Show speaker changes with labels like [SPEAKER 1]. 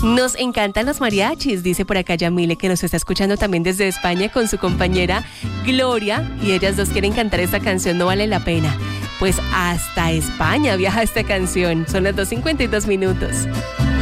[SPEAKER 1] Nos encantan los mariachis, dice por acá Yamile, que nos está escuchando también desde España con su compañera Gloria, y ellas dos quieren cantar esta canción, No Vale la Pena. Pues hasta España viaja esta canción. Son las 2:52.